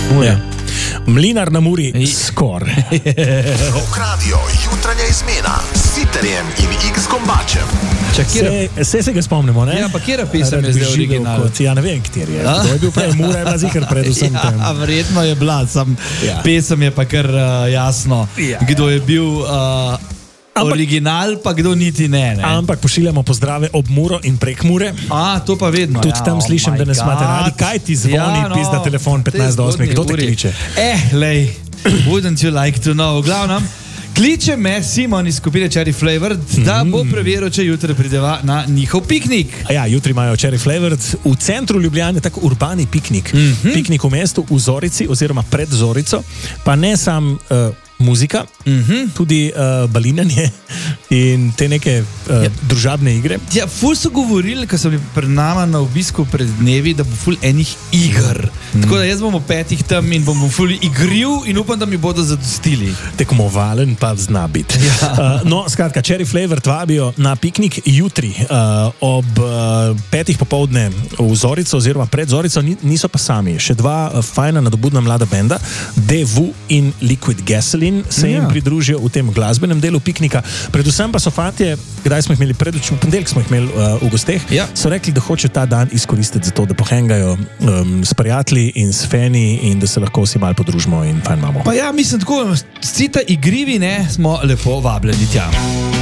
Ja. Mlinar na Muri, skor. Rock Radio, jutranja izmena s Sitterjem in X-Kombačem. Se ga spomnimo, ne? Ja, pa kjera pesem je zdaj original? Ja, ne vem, kateri je. Kdo je bil prej? Mura je bila zihar predvsem tem. Ja, verjetno je bila, pesem je pa kar jasno, kdo je bil original, pa kdo niti ne. Ampak pošiljamo pozdrave ob Muro in prek Mure. To pa vedno. Tudi tam slišim, da nas imate radi. Kaj ti zvoni, pizda telefon 15 do 8? Kdo te kliče? Lej, wouldn't you like to know? Glavnem, kliče me Simon iz skupine Cherry Flavored, da bo preveril, če jutri prideva na njihov piknik. Ja, jutri imajo Cherry Flavored v centru Ljubljane, tako urbani piknik. Piknik v mestu, v Zorici oziroma pred Zorico, pa ne sam muzika, tudi balinanje in te neke družabne igre. Ja, ful so govorili, ko so bili pred nama na obisku pred dnevi, da bo ful enih igr. Tako da jaz bom v 5 tam in bom ful igril in upam, da mi bodo zadostili. Tekmovalen pa zna biti. No, skratka, Cherry Flavored vabijo na piknik jutri ob 5 popoldne v Zorico oziroma pred Zorico, niso pa sami. Še dva fajna nadobudna mlada benda, Devu in Liquid Gasoline, se jim pridružijo v tem glasbenem delu piknika. Predvsem pa so fantje, kdaj smo jih imeli v ponedeljek smo jih imeli v gosteh, so rekli, da hoče ta dan izkoristiti za to, da pohengajo s prijatelji in s fani in da se lahko vsi malo podružimo in fajn imamo. Pa ja, mislim tako, vsi ta igrivi, ne, smo lepo vabljeni tja.